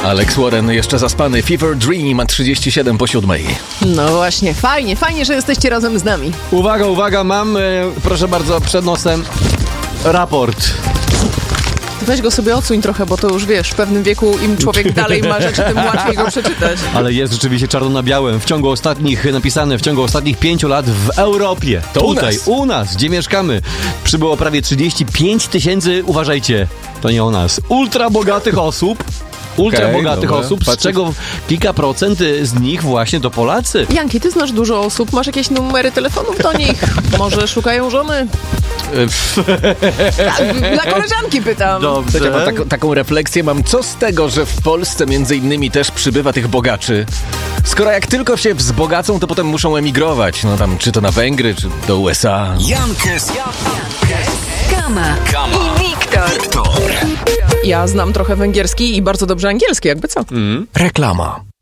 Alex Warren jeszcze zaspany. Fever Dream, a 37 po 7. No właśnie, fajnie, że jesteście razem z nami. Uwaga, mam, proszę bardzo, przed nosem raport. Weź go sobie odsuń trochę, bo to już wiesz, w pewnym wieku im człowiek dalej ma rzeczy, tym łatwiej go przeczytać. Ale jest rzeczywiście czarno na białym. Napisane w ciągu ostatnich 5 lat w Europie. To tutaj, u nas, gdzie mieszkamy, przybyło prawie 35 000, uważajcie, to nie o nas, ultra bogatych osób, z czego kilka procent z nich właśnie to Polacy. Janki, ty znasz dużo osób, masz jakieś numery telefonów do nich? Może szukają żony? Dla koleżanki pytam. Dobrze. Ja mam taką refleksję mam. Co z tego, że w Polsce między innymi też przybywa tych bogaczy? Skoro jak tylko się wzbogacą, to potem muszą emigrować. No tam, czy to na Węgry, czy do USA. Jankes, Kama i Wiktor. Ja znam trochę węgierski i bardzo dobrze angielski, jakby co. Reklama.